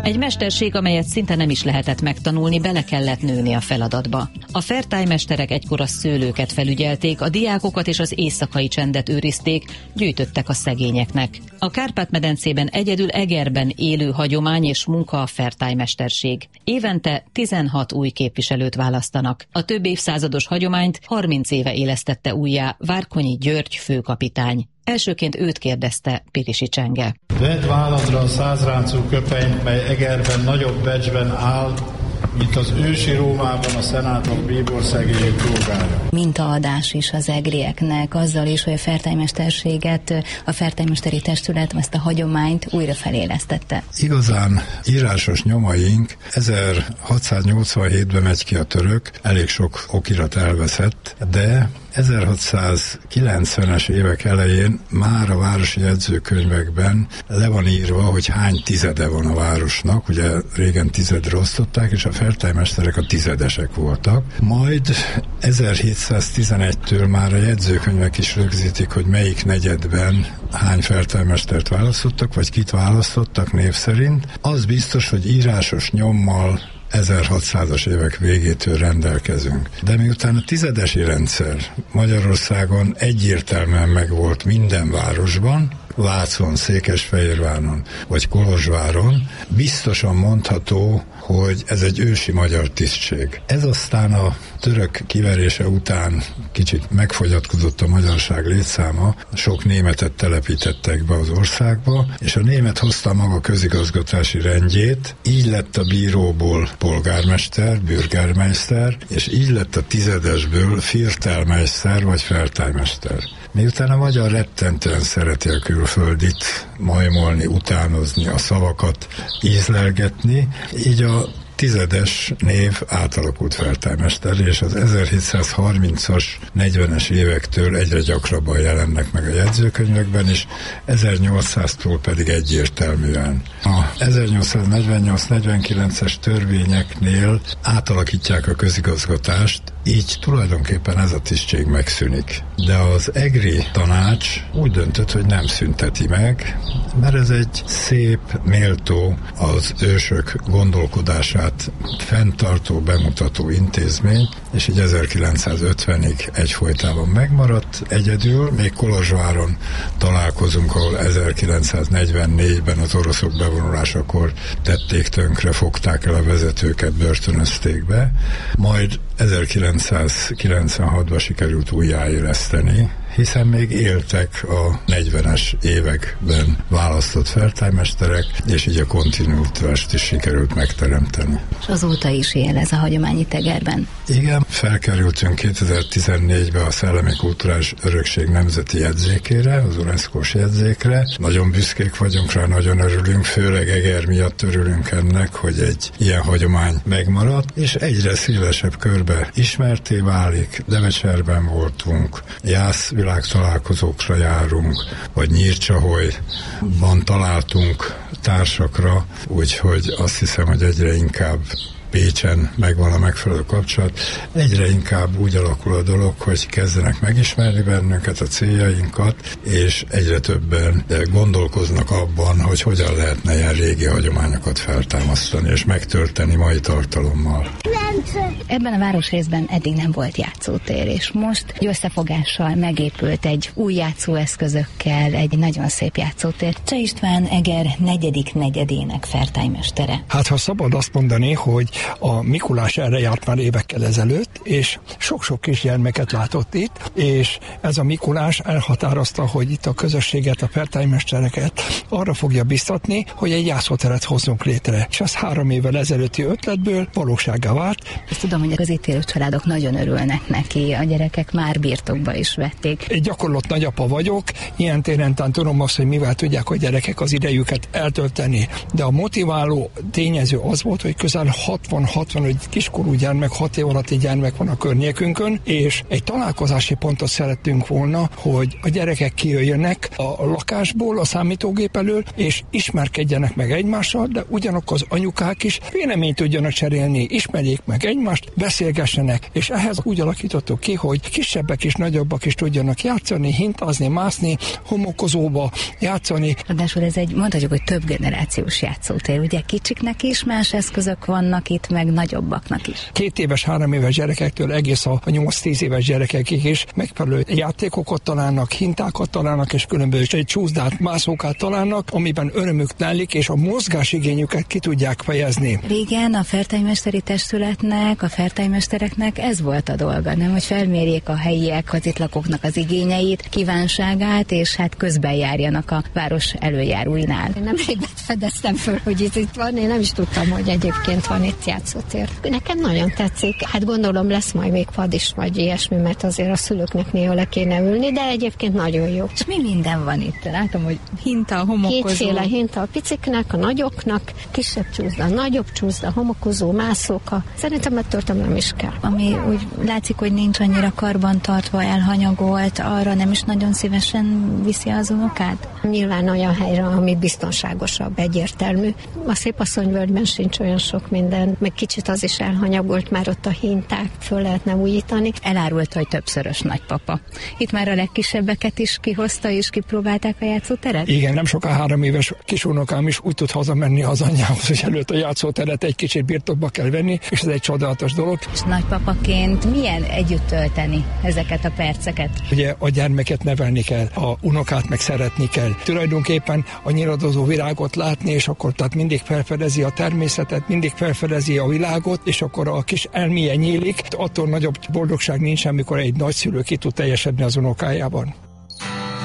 Egy mesterség, amelyet szinte nem is lehetett megtanulni, bele kellett nőni a feladatba. A fertálymesterek egykor a szőlőket felügyelték, a diákokat és az éjszakai csendet őrizték, gyűjtöttek a szegényeknek. A Kárpát-medencében egyedül Egerben élő hagyomány és munka a fertálymesterség. Évente 16 új képviselőt választanak. A több évszázados hagyományt 30 éve élesztette újjá Várkonyi György főkapitány. Elsőként őt kérdezte Pirisi Csenge. Vedd váladra a 100 ráncú köpenyt, mely Egerben nagyobb becsben áll, mint az ősi Rómában a szenátor bíbor szegélyek dolgára. Mintaadás is az egrieknek, azzal is, hogy a fertálymesterséget, a fertálymesteri testület ezt a hagyományt újra felélesztette. Igazán írásos nyomaink 1687-ben megy ki a török, elég sok okirat elveszett, de 1690-es évek elején már a városi jegyzőkönyvekben le van írva, hogy hány tizede van a városnak, ugye régen tizedre osztották, és a fertálymesterek a tizedesek voltak. Majd 1711-től már a jegyzőkönyvek is rögzítik, hogy melyik negyedben hány fertálymestert választottak, vagy kit választottak név szerint. Az biztos, hogy írásos nyommal 1600-as évek végétől rendelkezünk. De miután a tizedesi rendszer Magyarországon egyértelműen megvolt minden városban, Vácon, Székesfehérváron vagy Kolozsváron, biztosan mondható, hogy ez egy ősi magyar tisztség. Ez aztán a török kiverése után kicsit megfogyatkozott a magyarság létszáma, sok németet telepítettek be az országba, és a német hozta maga közigazgatási rendjét, így lett a bíróból polgármester, bürgermeister, és így lett a tizedesből Viertelmeister vagy fertálymester. Miután a magyar rettentően szereti a külföldit majmolni, utánozni, a szavakat ízlelgetni, így a tizedes név átalakult fertálymester, és az 1730-as, 40-es évektől egyre gyakrabban jelennek meg a jegyzőkönyvekben, és 1800-tól pedig egyértelműen. A 1848-49-es törvényeknél átalakítják a közigazgatást, így tulajdonképpen ez a tisztség megszűnik. De az egri tanács úgy döntött, hogy nem szünteti meg, mert ez egy szép, méltó, az ősök gondolkodását fenntartó, bemutató intézmény, és így 1950-ig egyfolytában megmaradt. Egyedül még Kolozsváron találkozunk, ahol 1944-ben az oroszok bevonulásakor tették tönkre, fogták el a vezetőket, börtönözték be, majd 1996-ban sikerült újjáéleszteni, hiszen még éltek a 40-es években választott fertálymesterek, és így a kontinuitást is sikerült megteremteni. És azóta is él ez a hagyomány itt Egerben? Igen, felkerültünk 2014-ben a Szellemi Kulturális Örökség Nemzeti Jegyzékére, az UNESCO-s jegyzékre. Nagyon büszkék vagyunk rá, nagyon örülünk, főleg Eger miatt örülünk ennek, hogy egy ilyen hagyomány megmaradt, és egyre szélesebb körbe ismerté válik. Devecserben voltunk, Jász világtalálkozókra járunk, vagy Nyírcsaholyban találtunk társakra, úgyhogy azt hiszem, hogy egyre inkább Pécsen megvan a megfelelő kapcsolat. Egyre inkább úgy alakul a dolog, hogy kezdenek megismerni bennünket, a céljainkat, és egyre többen gondolkoznak abban, hogy hogyan lehetne ilyen régi hagyományokat feltámasztani és megtölteni mai tartalommal. Ebben a városrészben eddig nem volt játszótér, és most egy összefogással megépült egy új játszóeszközökkel egy nagyon szép játszótér. Cseh István Eger negyedik negyedének fertálymestere. Hát ha szabad azt mondani, hogy a Mikulás erre járt már évekkel ezelőtt, és sok-sok kisgyermeket látott itt, és ez a Mikulás elhatározta, hogy itt a közösséget, a fertálymestereket arra fogja biztatni, hogy egy játszóteret hozzunk létre. És az 3 évvel ezelőtti ötletből valósággá vált. Ezt tudom, hogy az itt élő családok nagyon örülnek neki, a gyerekek már birtokba is vették. Egy gyakorlott nagyapa vagyok, ilyen téren tudom azt, hogy mivel tudják a gyerekek az idejüket eltölteni, de a motiváló tényező az volt, hogy közel 60-65 kiskorú gyermek, 6 év alatti gyermek van a környékünkön, és egy találkozási pontot szerettünk volna, hogy a gyerekek kijöjjenek a lakásból, a számítógép elől, és ismerkedjenek meg egymással, de ugyanakkor az anyukák is véleményt tudjanak cserélni, ismerjék meg egymást, beszélgessenek, és ehhez úgy alakítottuk ki, hogy kisebbek és nagyobbak is tudjanak játszani, hintázni, mászni, homokozóba játszani. Ráadásul ez mondhatjuk, hogy több generációs játszótér. Ugye kicsiknek is más eszközök vannak itt, meg nagyobbaknak is. 2 éves, 3 éves gyerekektől egész a 8-10 éves gyerekekig is megfelelő játékokat találnak, hintákat találnak, és különböző csúszdát, mászókát találnak, amiben örömük telik, és a mozgásigényüket ki tudják fejezni. Régen a fertájmesteri testületnek, a fertájmestereknek ez volt a dolga, nem, hogy felmérjék a helyiek, az itt lakóknak az igényeit, kívánságát, és hát közben járjanak a város előjáróinál. Én nemrég fedeztem föl, hogy itt van, én nem is tudtam, hogy egyébként van itt játszótér. Nekem nagyon tetszik. Hát gondolom lesz majd még pad is, vagy ilyesmi, mert azért a szülőknek néha le kéne ülni, de egyébként nagyon jó. És mi minden van itt? Látom, hogy hinta, homokozó. Kétféle hinta a piciknek, a nagyoknak, kisebb csúszda, nagyobb csúszda, homokozó, mászóka. Szerintem ettől nem is kell. Ami úgy látszik, hogy nincs annyira karbantartva, elhanyagolt, arra nem is nagyon szívesen viszi az unokát? Nyilván olyan helyre, ami biztonságosabb, egyértelmű. A Szépasszonyvölgyben sincs olyan sok minden, meg kicsit az is elhanyagolt, már ott a hinták föl lehetne újítani. Elárulta, hogy többszörös nagypapa. Itt már a legkisebbeket is kihozta, és kipróbálták a játszóteret? Igen, nem soká 3 éves kisunokám is úgy tud hazamenni az anyjához, hogy előtt a játszóteret egy kicsit birtokba kell venni, és ez egy csodálatos dolog. És nagypapaként milyen együtt tölteni ezeket a perceket? Ugye a gyermeket nevelni kell, a unokát meg szeretni kell. Tulajdonképpen a nyiladozó virágot látni, és akkor tehát mindig felfedezi a természetet, mindig felfedezi a világot, és akkor a kis elméje nyílik. Attól nagyobb boldogság nincs, amikor egy nagyszülő ki tud teljesedni az unokájában.